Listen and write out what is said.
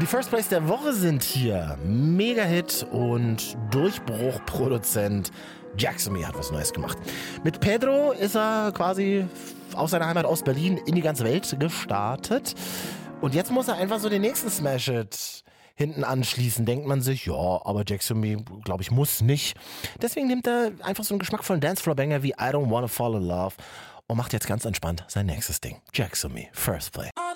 Die First Place der Woche sind hier Mega-Hit und Durchbruchproduzent Jacksomy hat was Neues gemacht. Mit Pedro ist er quasi aus seiner Heimat aus Berlin in die ganze Welt gestartet. Und jetzt muss er einfach so den nächsten Smash-Hit hinten anschließen. Denkt man sich, ja, aber Jacksomy, glaube ich, muss nicht. Deswegen nimmt er einfach so einen geschmackvollen Dancefloor-Banger wie I Don't Wanna Fall in Love und macht jetzt ganz entspannt sein nächstes Ding. Jacksomy, First Play.